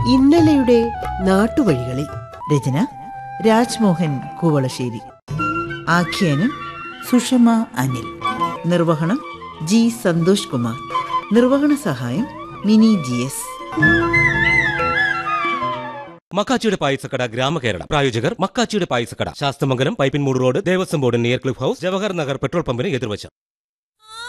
ഇന്നലെയുടെ നാട്ടുവഴികളിൽ. രചന രാജ്മോഹൻ കൂവളശ്ശേരി. ആഖ്യാനം സുഷമ അനിൽ. നിർവഹണം ജി സന്തോഷ് കുമാർ. നിർവഹണ സഹായം മിനി GS. മക്കാച്ചിയുടെ പായസക്കട ഗ്രാമകേരള പ്രായോജകർ മക്കാച്ചിയുടെ പായസക്കട, Sasthamangalam, Pipinmoodu road, Devaswom board near cliff house, Jawahar Nagar petrol പമ്പിന് എതിർവശം.